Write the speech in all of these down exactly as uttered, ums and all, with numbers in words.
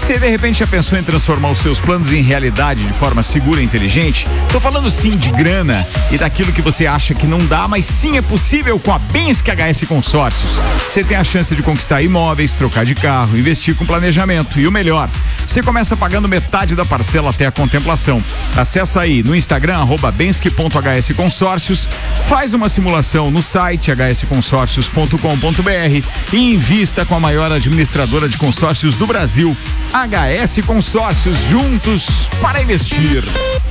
Você de repente já pensou em transformar os seus planos em realidade de forma segura e inteligente? Tô falando sim de grana e daquilo que você acha que não dá, mas sim é possível com a Bensky H S Consórcios. Você tem a chance de conquistar imóveis, trocar de carro, investir com planejamento e o melhor, você começa pagando metade da parcela até a contemplação. Acessa aí no Instagram, arroba bensky ponto h s consórcios, faz uma simulação no site h s consórcios ponto com ponto b r e invista com a maior administradora de consórcios do Brasil, H S Consórcios, juntos para investir.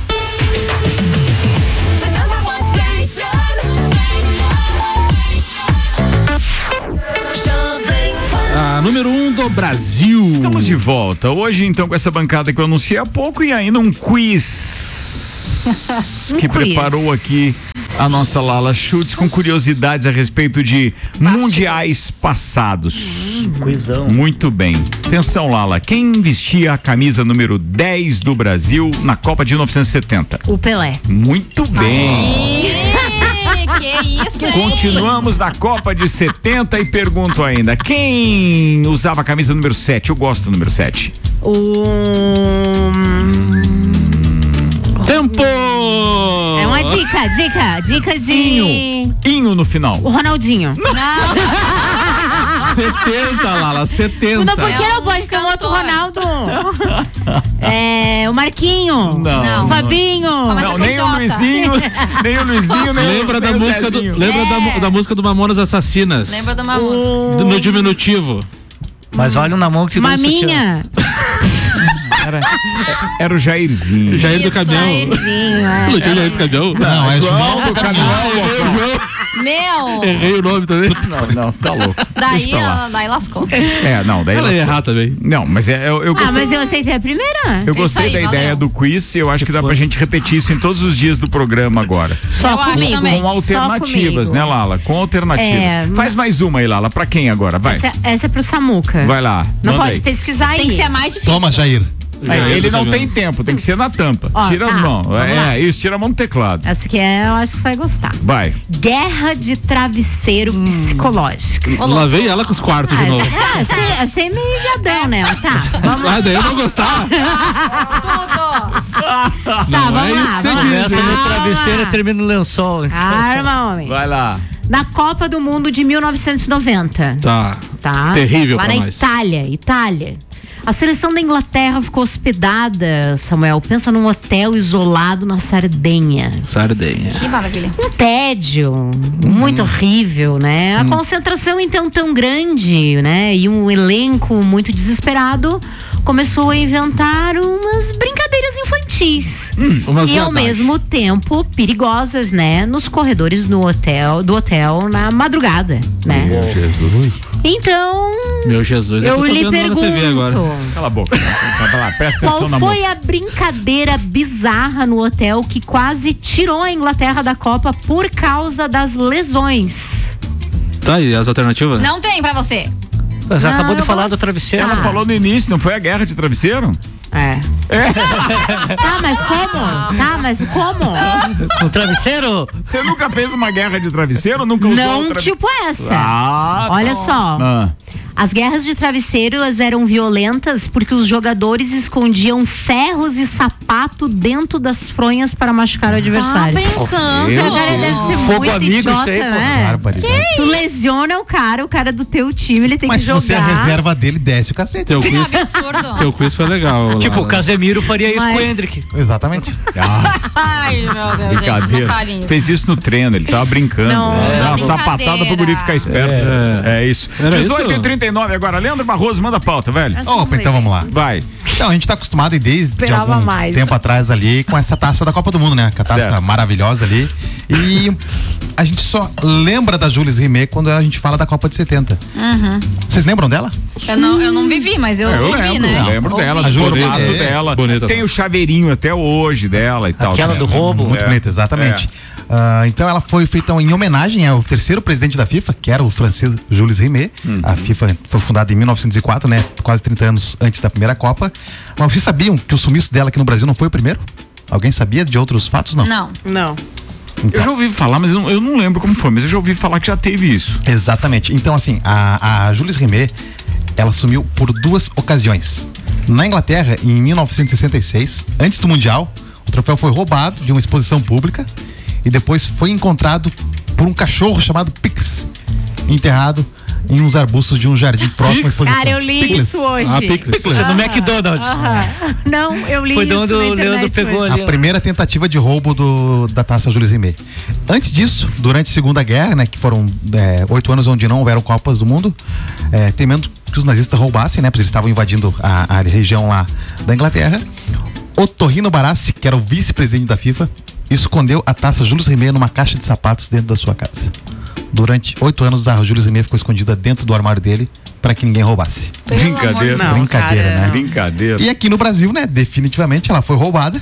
A número um do Brasil. Estamos de volta. Hoje, então, com essa bancada que eu anunciei há pouco e ainda um quiz um que quiz. preparou aqui a nossa Lala Schutz com curiosidades a respeito de mundiais passados. Hum, quizão. Muito bem. Atenção, Lala. Quem vestia a camisa número dez do Brasil na Copa de mil novecentos e setenta? O Pelé. Muito bem. Que isso, hein? Continuamos na Copa de setenta e pergunto ainda, quem usava a camisa número sete? Eu gosto do número sete. O... Tempo! É uma dica, dica, dica de... Inho. Inho no final. O Ronaldinho. setenta, Lala, setenta. Não, por que não pode ter um outro Ronaldo? É, o Marquinho. Não. O Fabinho. Começa Não, com nem o J. Luizinho, nem o Luizinho, nem Lembra o, da nem o música do, Zezinho. lembra É. da, da música do Mamonas Assassinas? Lembra de uma música? Do- no diminutivo. Mas olha na mão que não Maminha. Era, era o Jairzinho. Jair do Isso, Caminhão. Jairzinho, é. Não tinha Jair do Caminhão? Não, é João do Caminhão. Meu, Errei o nome também. Não, não, tá louco. daí, Deixa pra lá. ela- daí lascou. É, não, daí Ela ia lascou. errar também. Não, mas é, eu, eu Ah, gostei. mas eu aceitei a primeira. Eu gostei Isso aí, da valeu. ideia do quiz e eu acho que dá pra gente repetir isso em todos os dias do programa agora. Só Eu acho comigo. também. Com alternativas, Só né, comigo. Lala? Com alternativas. É, Faz mais uma aí, Lala. Pra quem agora? Vai. Essa, essa é pro Samuca. Vai lá. Não manda pode aí. pesquisar aí. Tem que ser mais difícil. Toma, Jair. Aí, Jair ele do não Caminhão. tem tempo, tem que ser na tampa. Ó, Tira tá, a mão. vamos É, lá. isso, tira a mão do teclado. Essa aqui é, eu acho que você vai gostar. Vai. Guerra de travesseiro psicológica. Lá vem ela com os quartos de Ah, novo. achei, achei, achei meio viadão, né? Tá, vamos lá. Ah, daí eu não gostava. Tudo. Tá, Não, vamos é lá, isso que você vamos diz, lá. Começa no Calma. travesseiro e termina no lençol. Calma, homem. Vai lá. Na Copa do Mundo de mil novecentos e noventa. Tá. Tá? Terrível Lá pra na nós. Itália, Itália. A seleção da Inglaterra ficou hospedada, Samuel, pensa num hotel isolado na Sardenha. Sardenha. Que maravilha. Um tédio muito horrível, né? A concentração então tão grande, né? E um elenco muito desesperado começou a inventar umas brincadeiras infantis. Umas E ao verdades. mesmo tempo perigosas, né? Nos corredores do hotel, do hotel na madrugada, né? Meu Jesus. Então, Meu Jesus. é que eu tô lhe vendo lá na T V agora. pergunto, Cala a boca. Vai lá, presta atenção qual na foi moça. a brincadeira bizarra no hotel que quase tirou a Inglaterra da Copa por causa das lesões? Tá, e as alternativas? Não tem pra você. Você Não, acabou de eu falar gosto. do travesseiro. Ela Ah. falou no início, não foi a guerra de travesseiro? É. Tá, mas como? Tá, mas como? O travesseiro? Você nunca fez uma guerra de travesseiro? Nunca usou Não tra... tipo essa. Ah, Olha tá. só. Ah. As guerras de travesseiros eram violentas porque os jogadores escondiam ferros e sapato dentro das fronhas para machucar o Tá adversário. brincando. Meu Cara, deve ser Fogo muito amigo idiota, isso aí, pô. né? Barbaridade. Tu lesiona o cara, o cara do teu time, ele tem Mas que se jogar. você é a reserva dele, desce o cacete. Teu Que quiz, absurdo. teu quiz foi legal. Tipo, Lala. o Casemiro faria isso Mas- com o Hendrick. Exatamente. Ah, Ai, meu Deus, gente, não brincadeira. falem isso. Fez isso no treino, ele tava brincando. Não. né? Dá uma Brincadeira. sapatada pro guri ficar esperto. É, isso. Era dezoito isso? e trinta e nove agora. Leandro Barroso, manda a pauta, velho. Opa, então vamos lá. Vai. Então, a gente tá acostumado aí desde de Esperava algum mais. tempo atrás ali com essa taça da Copa do Mundo, né? Com a taça Certo. maravilhosa ali. E a gente só lembra da Jules Rimet quando a gente fala da Copa de setenta. Vocês lembram dela? Eu não, eu não vivi, mas eu, É, eu ouvi, lembro, né? eu lembro Ouvi. dela, A do Júlia formato é dela. bonita Tem nossa. o chaveirinho até hoje dela e tal. Aquela certo? do roubo. Muito É. bonita, exatamente. Ah, então ela foi feita em homenagem ao terceiro presidente da FIFA, que era o francês Jules Rimet. A FIFA foi fundada em mil novecentos e quatro, né? Quase trinta anos antes da primeira Copa. Mas vocês sabiam que o sumiço dela aqui no Brasil não foi o primeiro? Alguém sabia de outros fatos? Não. Não. Não. Eu já ouvi falar, mas eu não, eu não lembro como foi, mas eu já ouvi falar que já teve isso. Exatamente. Então, assim, a, a Jules Rimet, ela sumiu por duas ocasiões. Na Inglaterra, em mil novecentos e sessenta e seis, antes do Mundial, o troféu foi roubado de uma exposição pública e depois foi encontrado por um cachorro chamado Pix, enterrado em uns arbustos de um jardim próximo à exposição. Cara, eu li Pickles. isso hoje. Ah, Pickles. Isso é no McDonald's. Aham. Não, eu li Foi de isso onde na o internet Leandro pegou hoje. ali. A primeira tentativa de roubo do, da taça Jules Rimet. Antes disso, durante a Segunda Guerra, né, que foram é, oito anos onde não houveram Copas do Mundo, é, temendo que os nazistas roubassem, né, porque eles estavam invadindo a, a região lá da Inglaterra, Otorrino Barassi, que era o vice-presidente da FIFA, escondeu a taça Jules Rimet numa caixa de sapatos dentro da sua casa. Durante oito anos, a Jules Rimet ficou escondida dentro do armário dele para que ninguém roubasse. Pelo Brincadeira. amor de Deus. Brincadeira, cara. né? Brincadeira. E aqui no Brasil, né, definitivamente ela foi roubada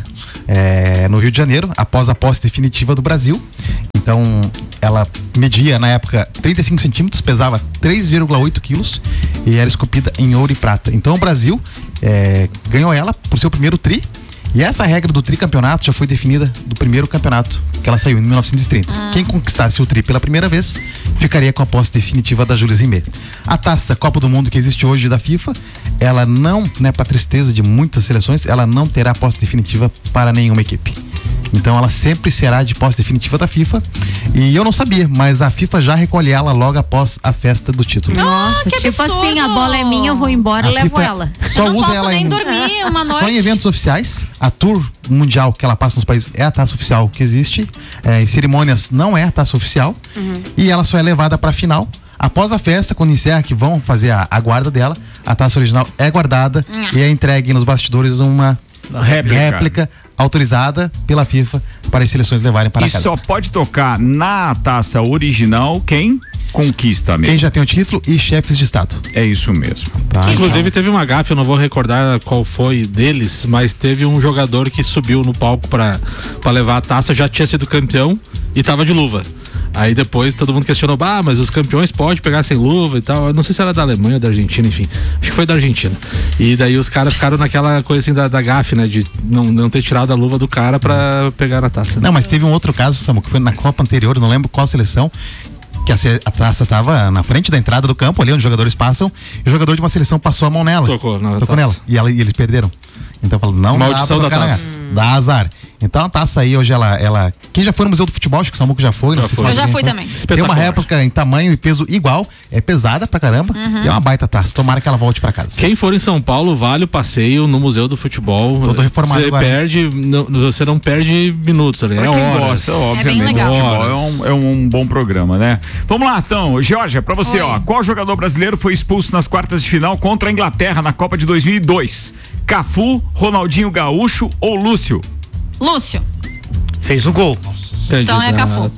é, no Rio de Janeiro, após a posse definitiva do Brasil. Então, ela media na época trinta e cinco centímetros, pesava três vírgula oito quilos e era esculpida em ouro e prata. Então, o Brasil é, ganhou ela por seu primeiro tri. E essa regra do tricampeonato já foi definida do primeiro campeonato que ela saiu em mil novecentos e trinta. Ah. Quem conquistasse o tri pela primeira vez ficaria com a posse definitiva da Jules Rimet. A taça Copa do Mundo que existe hoje da FIFA, ela não, né, para tristeza de muitas seleções, ela não terá posse definitiva para nenhuma equipe. Então ela sempre será de posse definitiva da FIFA. E eu não sabia, mas a FIFA já recolhe ela logo após a festa do título. Nossa, que tipo absurdo. assim, a bola é minha, eu vou embora e A levo FIFA ela. Só eu não usa posso ela nem em, dormir uma noite. só em eventos oficiais. A Tour Mundial que ela passa nos países é a taça oficial que existe. É, em cerimônias não é a taça oficial. Uhum. E ela só é levada para a final. Após a festa, quando encerra, que vão fazer a, a guarda dela, a taça original é guardada Hum. e é entregue nos bastidores uma Réplica. réplica autorizada pela FIFA para as seleções levarem para E casa. só pode tocar na taça original quem conquista mesmo. Quem já tem o título e chefes de estado. É isso mesmo. Tá? Inclusive teve uma gafe, eu não vou recordar qual foi deles, mas teve um jogador que subiu no palco pra, pra levar a taça, já tinha sido campeão e tava de luva. Aí depois todo mundo questionou, ah, mas os campeões podem pegar sem luva e tal. Eu não sei se era da Alemanha ou da Argentina, enfim. Acho que foi da Argentina. E daí os caras ficaram naquela coisa assim da, da gafe, né? De não, não ter tirado a luva do cara pra pegar a taça. Né? Não, mas teve um outro caso, Samu, que foi na Copa anterior, não lembro qual seleção, que a, ce- a taça tava na frente da entrada do campo, ali onde os jogadores passam, e o jogador de uma seleção passou a mão nela. Tocou na Tocou taça. nela. E, ela, e eles perderam. Então falou, não Maldição dá pra da tocar taça. na- Dá azar. Então a taça aí hoje ela, ela. Quem já foi no Museu do Futebol, acho que o Samuco já foi, não Já sei se foi. mais Eu já alguém fui foi. também. Tem uma Espetacular. réplica em tamanho e peso igual, é pesada pra caramba, Uhum. e é uma baita taça. Tomara que ela volte pra casa. Quem for em São Paulo, vale o passeio no Museu do Futebol. Todo reformado Você agora. perde, não, você não perde minutos ali, Pra é quem horas. gosta, obviamente, legal. do futebol Horas. é um, é um bom programa, né? Vamos lá, então, Georgia, pra você, Oi. ó, qual jogador brasileiro foi expulso nas quartas de final contra a Inglaterra na Copa de dois mil e dois? Cafu, Ronaldinho Gaúcho ou Lúcio? Lúcio. Fez o gol. Então é Cafu.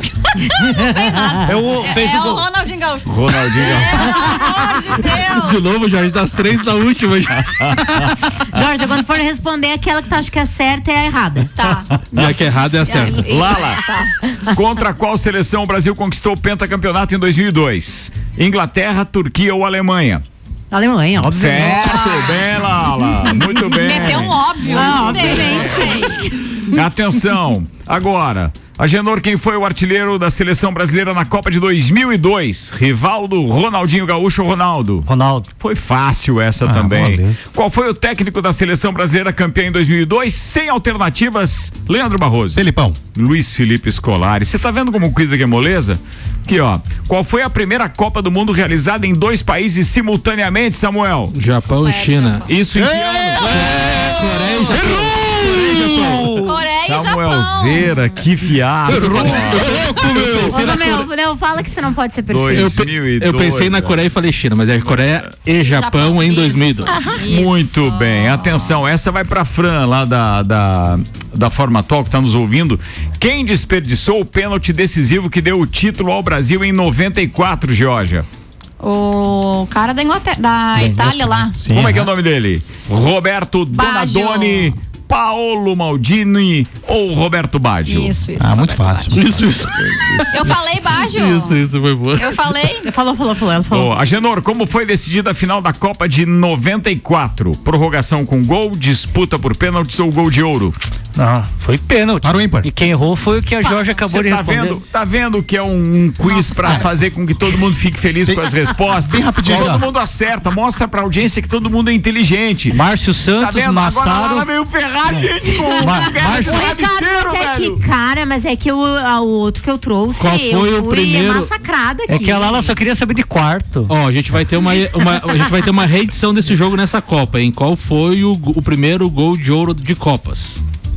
É o, fez é o o gol. Ronaldinho Gaúcho. Ronaldinho Gaúcho. Pelo amor de Deus. De novo, Jorge, das três da última já. Jorge, quando for responder aquela que tu acha que é certa é a errada. Tá. E a que é errada é a certa. Lala, Tá. contra qual seleção o Brasil conquistou o pentacampeonato em dois mil e dois? Inglaterra, Turquia ou Alemanha? Alemanha, óbvio. Certo, bem, Lala. Muito bem. Meteu um óbvio. Ah, Gostei, gostei. Atenção, agora, Agenor, quem foi o artilheiro da seleção brasileira na Copa de dois mil e dois? Rivaldo, Ronaldinho Gaúcho ou Ronaldo? Ronaldo. Foi fácil essa Ah, também. beleza. Qual foi o técnico da seleção brasileira campeã em dois mil e dois? Sem alternativas, Leandro Barroso. Felipão. Luiz Felipe Scolari. Você tá vendo como o quiz aqui é moleza? Aqui, ó. Qual foi a primeira Copa do Mundo realizada em dois países simultaneamente, Samuel? Japão e China. Isso em que ano? Coreia e Japão. Coreia e Japão. Samuelzeira, que fiasco. Ô, Samuel, não, fala que você não pode ser perfeito. Eu, dois pe- mil e dois, eu pensei na cara. Coreia e falei China, mas é Coreia e Japão, em isso, dois mil e dois. isso. Muito bem, atenção, essa vai pra Fran lá da, da, da Forma Talk, que tá nos ouvindo. Quem desperdiçou o pênalti decisivo que deu o título ao Brasil em noventa e quatro, Georgia? O cara da Inglaterra, da Itália lá. Sim, Como é que é o aham. nome dele? Roberto Baggio. Donadoni, Paolo Maldini ou Roberto Baggio? Isso, isso. Ah, muito Roberto fácil. Baggio. Isso, isso. Eu falei Baggio. Isso, isso foi boa. Eu falei. Falou, falou, falou. Ela falou. Ô, Agenor, como foi decidida a final da Copa de noventa e quatro? Prorrogação com gol, disputa por pênaltis ou gol de ouro? Não, foi pênalti. Para o ímpar. E quem errou foi o que a Jorge acabou Você de tá responder. vendo, tá vendo que é um, um quiz pra fazer com que todo mundo fique feliz com as respostas? Bem rapidinho, Todo ó. mundo acerta, mostra pra audiência que todo mundo é inteligente. Márcio Tá Santos, vendo? Agora lá Massaro. veio o Ferrari, gente, com o Mar- cara Márcio- com Ô, Ricardo, travesseiro, mas é velho. que, cara, mas é que o, a- o outro que eu trouxe, Qual foi eu o fui primeiro? massacrada aqui. É que a Lala só queria saber de quarto. Ó, a gente vai ter uma, uma- a gente vai ter uma reedição desse jogo nessa Copa, hein? Qual foi o, o primeiro gol de ouro de Copas?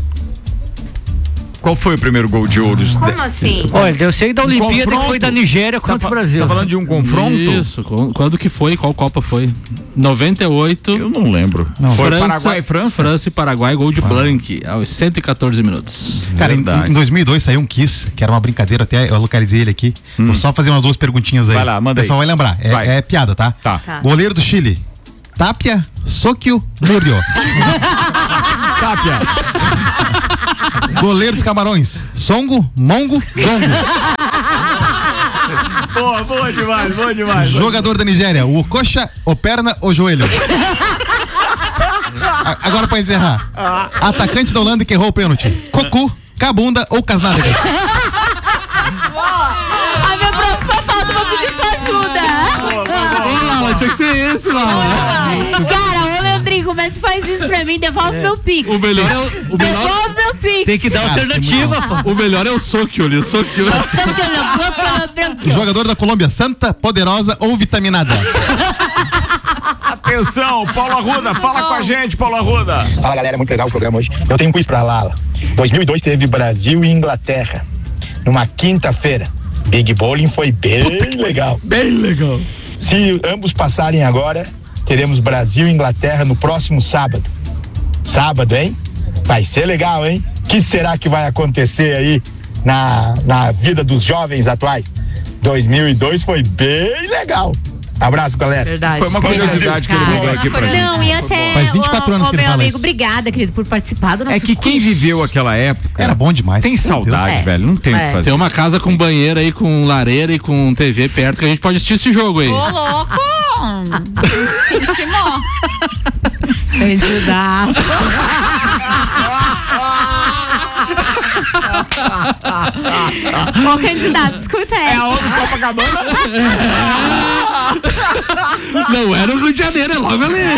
Qual foi o primeiro gol de ouro? Como assim? Olha, eu sei da Olimpíada que confronto? foi da Nigéria Você tá contra o fa- Brasil. Você tá falando de um confronto? Isso, com- quando que foi? Qual Copa foi? noventa e oito. Eu não lembro. Foi Paraguai e França? França e Paraguai, gol de Blanc, aos cento e quatorze minutos. Cara, em, Verdade. em dois mil e dois saiu um Kiss, que era uma brincadeira, até eu localizei ele aqui. Vou só fazer umas duas perguntinhas aí. Vai lá, manda O pessoal aí. vai lembrar. É, Vai. é piada, tá? Tá. Tá. Goleiro do Chile. Tapia, Sóquio, Murio. Tapia. Goleiro dos Camarões. Songo, Mongo, Gongo. Boa, boa demais, boa demais. Jogador da Nigéria. O coxa, o perna, o joelho. A- Agora pra encerrar. Atacante da Holanda que errou o pênalti. Cocu, Cabunda ou Casnádegas. A minha próxima pauta eu vou pedir tua ajuda. Ô, Lala, tinha que ser esse, Lala. Cara, ô Leandrinho, como é que tu faz isso pra mim? Devolve meu pix. O melhor é o, o melhor, Devolve meu pix. Tem que dar Cara, alternativa, pô. o melhor é o Sóquio ali, o Sóquio. Jogador da Colômbia. Santa, Poderosa ou Vitaminada. Atenção, Paulo Arruda, fala com a gente, Paulo Arruda. Fala galera, muito legal o programa hoje. Eu tenho um quiz pra Lala. dois mil e dois teve Brasil e Inglaterra. Numa quinta-feira. Big Bowling foi bem legal. Bem legal. Se ambos passarem agora, teremos Brasil e Inglaterra no próximo sábado. Sábado, hein? Vai ser legal, hein? O que será que vai acontecer aí na, na vida dos jovens atuais? dois mil e dois foi bem legal. Abraço, galera. Verdade. Foi uma curiosidade que ele mandou aqui pra gente. Não, e até. Faz vinte e quatro ô, anos ô, que ele meu fala amigo, isso. obrigada, querido, por participar do nosso É que quem quiz. viveu aquela época Era bom demais. tem Meu saudade, Deus. velho. Não tem o É. que fazer. Tem uma casa com banheiro aí, com lareira e com T V perto que a gente pode assistir esse jogo aí. Ô, louco! Sentimos. Candidato. Ô, candidato, escuta essa. É a onda do Copacabana? Não era o Rio de Janeiro, é logo ali.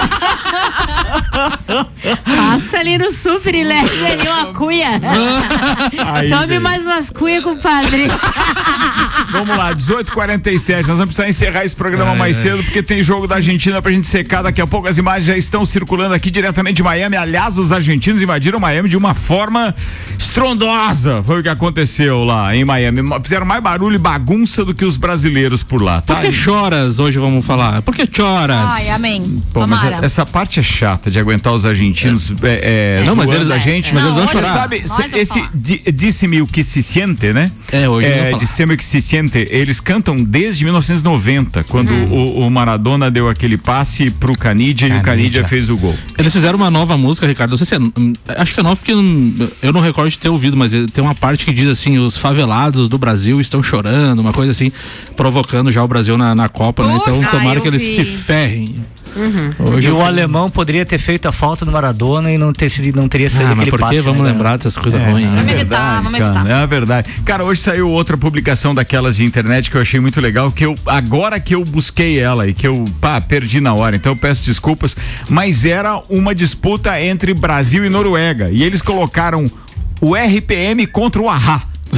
Passa ali no super e leve ali uma cuia. Aí, Tome velho. mais umas cuias, compadre. Vamos lá, dezoito e quarenta e sete. Nós vamos precisar encerrar esse programa É. mais cedo, porque tem jogo da Argentina pra gente secar. Daqui a pouco as imagens já estão circulando aqui diretamente de Miami. Aliás, os argentinos invadiram Miami de uma forma estrondosa. Foi o que aconteceu lá em Miami. Fizeram mais barulho e bagunça do que os brasileiros por lá, tá? Por que choras hoje, vamos falar? Por que choras? Ai, amém. Pô, mas Tomara. essa parte é chata de aguentar os argentinos. É, é, Não, mas zoando eles- a gente. mas eles vão Você chorar. sabe, Nós cê- vamos esse falar. di- disse-me o que se sente, né? É, hoje eu vou falar. Disse-me o que se sente. Eles cantam desde mil novecentos e noventa, quando o, o Maradona deu aquele passe pro Canidia e o Canidia. Canidia fez o gol. Eles fizeram uma nova música, Ricardo. Não sei se é. hum, Acho que é nova porque hum, eu não recordo de ter ouvido, mas tem uma parte que diz assim: os favelados do Brasil estão chorando, uma coisa assim, provocando já o Brasil na, na Copa, né? Então Ufa, tomara eu que eles vi. se ferrem. Hoje E eu- o alemão poderia ter feito a falta do Maradona e não, ter, sido- não teria saído Ah, mas aquele por que passe. vamos né, lembrar dessas coisas ruins? Vamos né? evitar, vamos cara, evitar. é a verdade. Cara, hoje saiu outra publicação daquelas de internet que eu achei muito legal, que eu, agora que eu busquei ela e que eu, pá, perdi na hora, então eu peço desculpas, mas era uma disputa entre Brasil e Noruega, e eles colocaram o R P M contra o Ahá.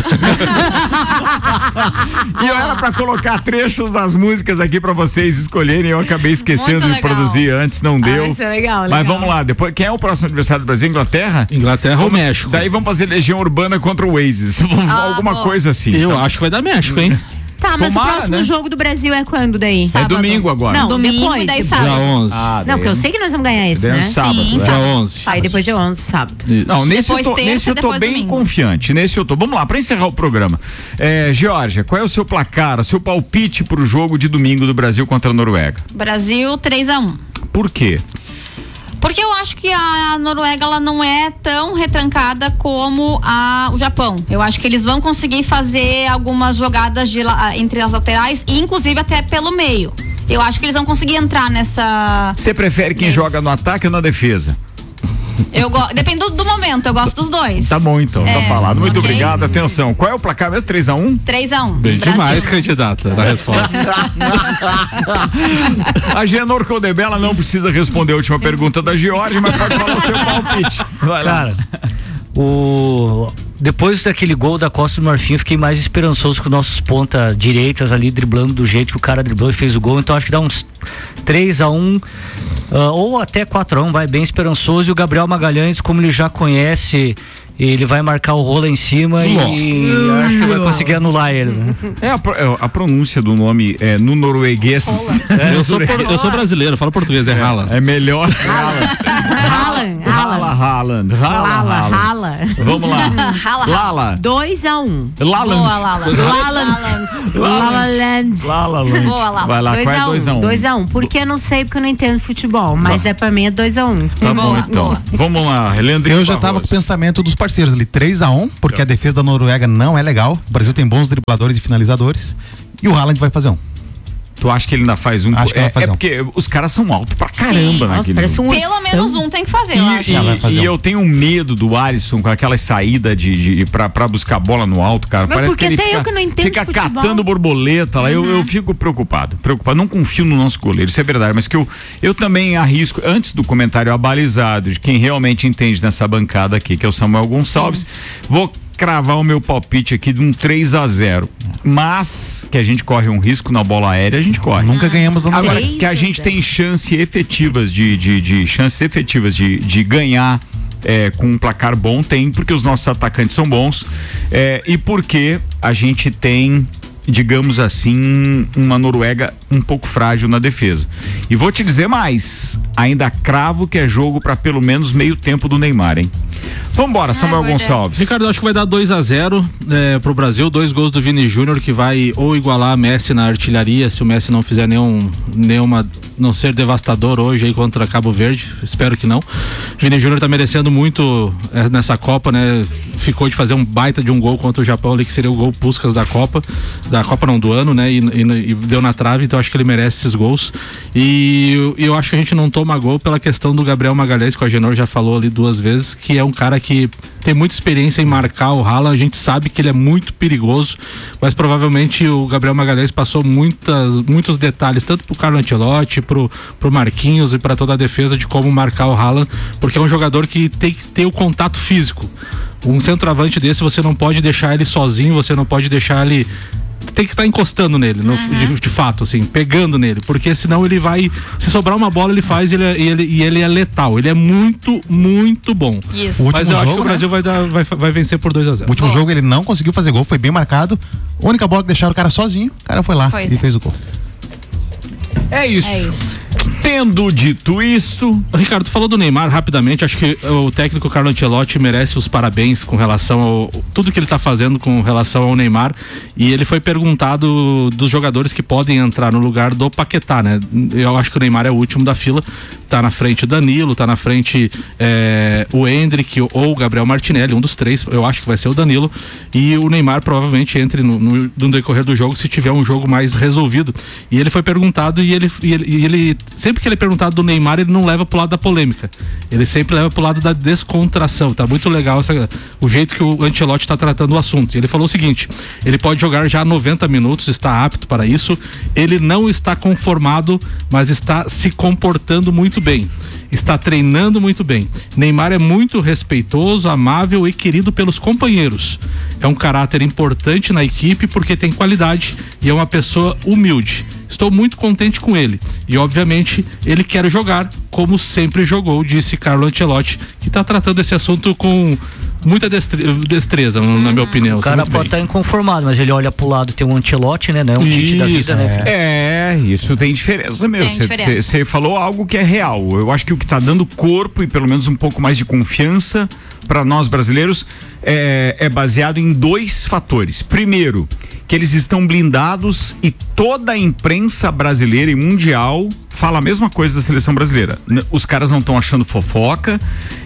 E eu era pra colocar trechos das músicas aqui pra vocês escolherem, eu acabei esquecendo Muito de legal. produzir antes, não deu. isso é legal, Mas legal. vamos lá, depois, quem é o próximo adversário do Brasil? Inglaterra? Inglaterra ou México? Daí vamos fazer Legião Urbana contra o Oasis. Alguma bom. coisa assim. Eu acho que vai dar México, hein? Tá, mas Tomara, o próximo né? jogo do Brasil é quando daí? É Sábado. domingo agora. Não, Domingo, depois, daí depois. sábado. Dia onze. Ah, Não, daí- porque eu sei que nós vamos ganhar esse, daí é um né? sábado, Sim, né? Dia onze. Aí depois dia onze, sábado. Isso. Não, nesse Depois eu tô, terça, nesse eu tô depois bem domingo. confiante. Nesse eu tô. Vamos lá, pra encerrar o programa. É, Geórgia, qual é o seu placar, o seu palpite pro jogo de domingo do Brasil contra a Noruega? Brasil três a um. Por quê? Porque eu acho que a Noruega ela não é tão retrancada como a, o Japão. Eu acho que eles vão conseguir fazer algumas jogadas de, la- entre as laterais e inclusive até pelo meio. Eu acho que eles vão conseguir entrar nessa. Você prefere quem Eles. joga no ataque ou na defesa? Eu go... Depende do, do momento, eu gosto dos dois. Tá bom então, É, tá falado. Muito ok. obrigado, atenção. Qual é o placar mesmo? três a um? três a um. Bem demais, candidata, na resposta. A Genor Codebella não precisa responder a última pergunta da Georgia, mas pode falar o seu palpite. Vai lá. Cara, o... depois daquele gol da Costa do Marfim, eu fiquei mais esperançoso com nossos ponta direitas ali driblando do jeito que o cara driblou e fez o gol. Então acho que dá uns três a um uh, ou até quatro a um, vai bem esperançoso. E o Gabriel Magalhães, como ele já conhece, ele vai marcar o rola em cima e, e acho que vai conseguir anular ele. Né? É a, pro- é a pronúncia do nome é, no norueguês. É, eu, sou por- eu sou brasileiro, falo português, é Haaland. É melhor. Haaland, Rala, Haaland. Haaland. Rala, Rala, Haaland. rala. Vamos lá. Rala, Lala. dois a um. Laland. Boa, Lala. Lala. Lala Land. Lala Land. Boa, Lala. Vai lá, qual é dois a um? dois a um. Porque eu não sei, porque eu não entendo futebol. Mas é pra mim é dois a um. Tá bom Boa, então. boa. Vamos lá, Leandrinho Eu já tava com o Barros. pensamento dos parceiros ali, três a um, porque a defesa da Noruega não é legal. O Brasil tem bons dribladores e finalizadores. E o Haaland vai fazer um. Tu acha que ele ainda faz um? Acho que é, vai fazer é um. porque os caras são altos pra caramba Sim, nossa, naquele. parece um Pelo ursão. menos um tem que fazer, eu acho. E, Ela vai fazer e, e um. eu tenho medo do Alisson com aquela saída de, de pra, pra buscar bola no alto, cara. Mas Parece porque que ele até fica, eu que não entendo fica de futebol. catando borboleta lá. Eu, eu fico preocupado, preocupado. Não confio no nosso goleiro, isso é verdade. Mas que eu, eu também arrisco, antes do comentário abalizado de quem realmente entende nessa bancada aqui, que é o Samuel Gonçalves, vou cravar o meu palpite aqui de um três a zero. Mas que a gente corre um risco na bola aérea, a gente corre. Nunca ganhamos da Agora, Noruega. que a gente tem chance efetivas de, de, de chances efetivas de, de ganhar é, com um placar bom, tem, porque os nossos atacantes são bons é, e porque a gente tem, digamos assim, uma Noruega um pouco frágil na defesa. E vou te dizer mais, ainda cravo que é jogo para pelo menos meio tempo do Neymar, hein? Vambora, Samuel boa ideia. Gonçalves. Ricardo, eu acho que vai dar dois a zero é, pro Brasil, dois gols do Vini Júnior, que vai ou igualar a Messi na artilharia, se o Messi não fizer nenhum, nenhuma, não ser devastador hoje aí contra Cabo Verde, espero que não. Vini Júnior tá merecendo muito é, nessa Copa, né? Ficou de fazer um baita de um gol contra o Japão ali, que seria o gol Puskás da Copa, da Copa não, do ano, né? E, e, e deu na trave, então acho que ele merece esses gols. E eu, eu acho que a gente não toma gol pela questão do Gabriel Magalhães, que o Agenor já falou ali duas vezes, que é um cara que tem muita experiência em marcar o Haaland. A gente sabe que ele é muito perigoso, mas provavelmente o Gabriel Magalhães passou muitas, muitos detalhes, tanto pro Carlo Ancelotti, pro, pro Marquinhos e para toda a defesa de como marcar o Haaland, porque é um jogador que tem que ter o contato físico. Um centroavante desse você não pode deixar ele sozinho, você não pode deixar ele, tem que estar tá encostando nele, no, Uhum. de, de fato, assim, pegando nele, porque senão ele vai, se sobrar uma bola ele faz e ele, é- e ele, e ele é letal, ele é muito, muito bom. Isso. O Mas último eu acho jogo, que o né? Brasil vai, dar, vai, vai vencer por dois a O zero. último jogo ele não conseguiu fazer gol, foi bem marcado. A única bola que deixaram o cara sozinho, o cara foi lá Pois e é. fez o gol. É isso. É isso. Tendo dito isso, Ricardo, tu falou do Neymar rapidamente, acho que o técnico Carlo Ancelotti merece os parabéns com relação ao tudo que ele tá fazendo com relação ao Neymar, e ele foi perguntado dos jogadores que podem entrar no lugar do Paquetá, né? Eu acho que o Neymar é o último da fila, tá na frente o Danilo, tá na frente é, o Endrick ou o Gabriel Martinelli, um dos três, eu acho que vai ser o Danilo, e o Neymar provavelmente entre no, no, no decorrer do jogo se tiver um jogo mais resolvido. E ele foi perguntado e ele, e ele, e ele sempre que ele é perguntado do Neymar, ele não leva pro lado da polêmica, ele sempre leva pro lado da descontração. Tá muito legal essa, o jeito que o Ancelotti tá tratando o assunto. Ele falou o seguinte: ele pode jogar já noventa minutos, está apto para isso, ele não está conformado, mas está se comportando muito bem, está treinando muito bem. Neymar é muito respeitoso, amável e querido pelos companheiros. É um caráter importante na equipe porque tem qualidade e é uma pessoa humilde. Estou muito contente com ele e obviamente ele quer jogar como sempre jogou, disse Carlo Ancelotti, que está tratando esse assunto com muita destre- destreza, na minha opinião. O cara pode estar inconformado, mas ele olha pro lado, tem um Ancelotti, né? Não é um Tite da Isso, vida, né? é, isso tem diferença mesmo. Tem diferença. Você falou algo que é real. Eu acho que o que está dando corpo e pelo menos um pouco mais de confiança para nós brasileiros é, é baseado em dois fatores. Primeiro, que eles estão blindados e toda a imprensa brasileira e mundial fala a mesma coisa da seleção brasileira. N- Os caras não estão achando fofoca.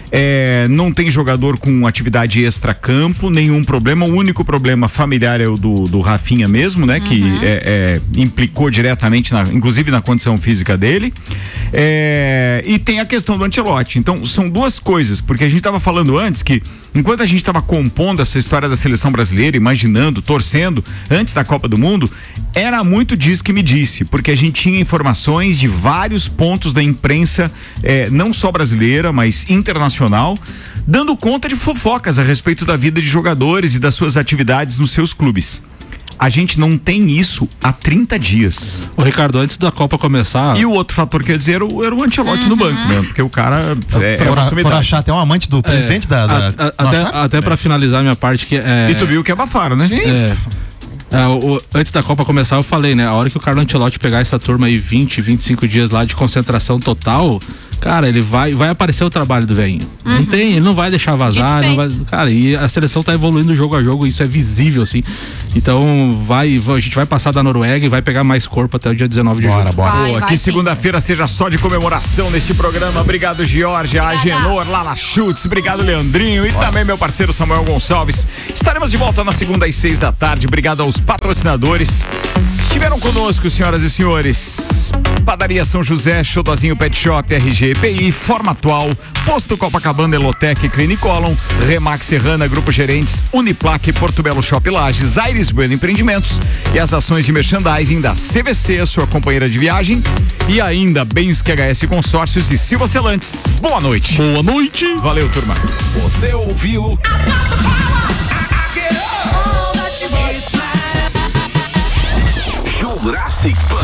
É, não tem jogador com atividade extra-campo, nenhum problema. O único problema familiar é o do, do Rafinha mesmo, né? Uhum. Que é, é, implicou diretamente, na, inclusive na condição física dele. É, e tem a questão do Ancelotti. Então, são duas coisas, porque a gente estava falando antes que, enquanto a gente estava compondo essa história da seleção brasileira, imaginando, torcendo, antes da Copa do Mundo, era muito disso que me disse, porque a gente tinha informações de vários pontos da imprensa, é, não só brasileira, mas internacional, dando conta de fofocas a respeito da vida de jogadores e das suas atividades nos seus clubes. A gente não tem isso há trinta dias. O Ricardo, antes da Copa começar... E o outro fator que eu ia dizer era o, era o Ancelotti uhum. no banco mesmo, porque o cara é, por, é por achar até um amante do presidente é, da... da a, a, até até é. para finalizar minha parte que é... E tu viu que abafaram, né? Sim. É, é, o, o, antes da Copa começar eu falei, né? A hora que o Carlo Ancelotti pegar essa turma aí vinte, vinte e cinco dias lá de concentração total... Cara, ele vai, vai aparecer o trabalho do velhinho. Uhum. Não tem, ele não vai deixar vazar, não vai, cara, e a seleção tá evoluindo jogo a jogo, isso é visível, assim. Então, vai, a gente vai passar da Noruega e vai pegar mais corpo até o dia dezenove de bora, julho. Bora, bora. Que segunda-feira seja só de comemoração neste programa. Obrigado, Georgia, Agenor, Lala Schutz, obrigado, Leandrinho e bora. Também meu parceiro Samuel Gonçalves. Estaremos de volta na segunda às seis da tarde. Obrigado aos patrocinadores. Estiveram conosco, senhoras e senhores. Padaria São José, Xodozinho Pet Shop, R G P I, Forma Atual, Posto Copacabana, Elotec, Clinicolon, Remax Serrana, Grupo Gerentes, Uniplaque, Porto Belo Shop Lages, Aires Bueno Empreendimentos e as ações de merchandising da C V C, sua companheira de viagem, e ainda Bens que H S Consórcios e Silva Celantes. Boa noite. Boa noite. Valeu, turma. Você ouviu? Jurassic Park.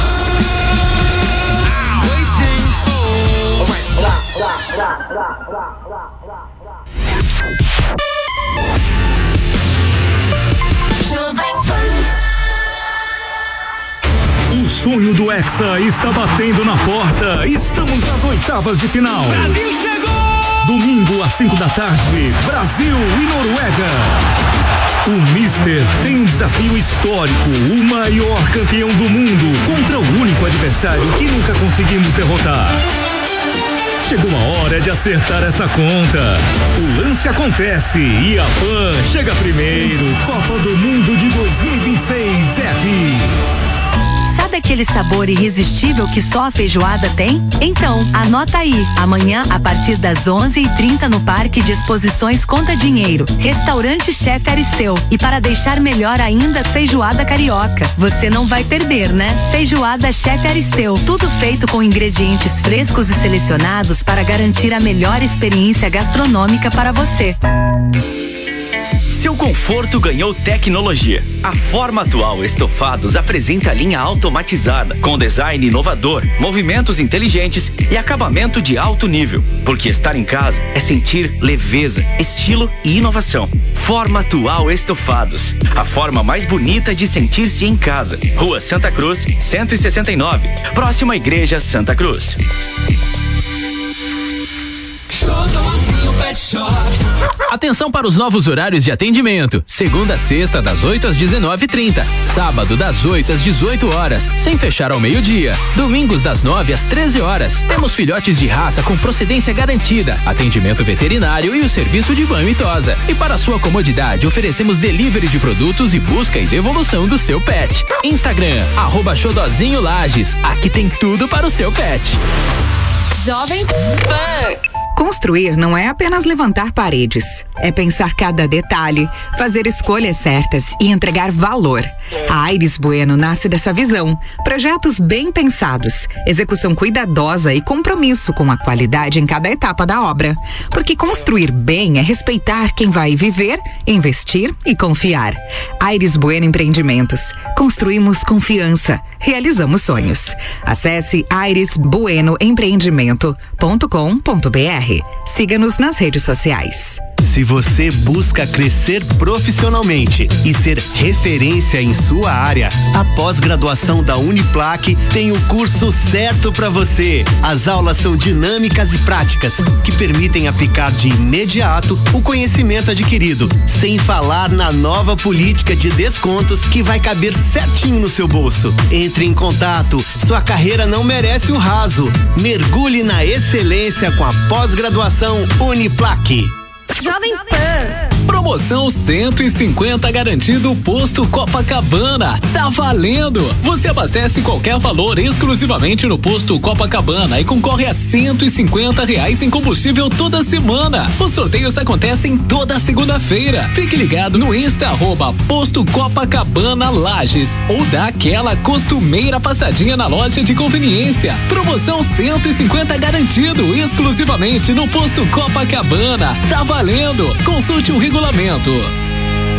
O sonho do Hexa está batendo na porta. Estamos nas oitavas de final. Brasil chegou! Domingo às cinco da tarde, Brasil e Noruega. O Mister tem um desafio histórico, o maior campeão do mundo contra o único adversário que nunca conseguimos derrotar. Chegou a hora de acertar essa conta. O lance acontece e a Pan chega primeiro. Copa do Mundo de dois mil e vinte e seis é aqui. Sabe aquele sabor irresistível que só a feijoada tem? Então, anota aí. Amanhã, a partir das onze e trinta no Parque de Exposições Conta Dinheiro. Restaurante Chefe Aristeu. E para deixar melhor ainda, feijoada carioca. Você não vai perder, né? Feijoada Chefe Aristeu. Tudo feito com ingredientes frescos e selecionados para garantir a melhor experiência gastronômica para você. Seu conforto ganhou tecnologia. A Forma Atual Estofados apresenta a linha automatizada, com design inovador, movimentos inteligentes e acabamento de alto nível. Porque estar em casa é sentir leveza, estilo e inovação. Forma Atual Estofados, a forma mais bonita de sentir-se em casa. Rua Santa Cruz, cento e sessenta e nove, próxima à Igreja Santa Cruz. Atenção para os novos horários de atendimento. Segunda a sexta, das oito às dezenove e trinta. Sábado, das oito às dezoito horas, sem fechar ao meio-dia. Domingos, das nove às treze horas. Temos filhotes de raça com procedência garantida, atendimento veterinário e o serviço de banho e tosa. E para sua comodidade, oferecemos delivery de produtos e busca e devolução do seu pet. Instagram, arroba Xodozinho Lages. Aqui tem tudo para o seu pet. Jovem Pan. Construir não é apenas levantar paredes, é pensar cada detalhe, fazer escolhas certas e entregar valor. A Aires Bueno nasce dessa visão. Projetos bem pensados, execução cuidadosa e compromisso com a qualidade em cada etapa da obra. Porque construir bem é respeitar quem vai viver, investir e confiar. Aires Bueno Empreendimentos. Construímos confiança. Realizamos sonhos. Acesse aires bueno empreendimento ponto com ponto br. Siga-nos nas redes sociais. Se você busca crescer profissionalmente e ser referência em sua área, a pós-graduação da Uniplac tem o curso certo para você. As aulas são dinâmicas e práticas que permitem aplicar de imediato o conhecimento adquirido, sem falar na nova política de descontos que vai caber certinho no seu bolso. Entre em contato, sua carreira não merece o raso. Mergulhe na excelência com a pós-graduação Uniplac. Jovem Pan. Promoção cento e cinquenta garantido Posto Copacabana. Tá valendo! Você abastece qualquer valor exclusivamente no Posto Copacabana e concorre a cento e cinquenta reais em combustível toda semana. Os sorteios acontecem toda segunda-feira. Fique ligado no Insta arroba Posto Copacabana Lages ou dá aquela costumeira passadinha na loja de conveniência. Promoção cento e cinquenta garantido exclusivamente no Posto Copacabana. Tá valendo! Consulte o regulamento.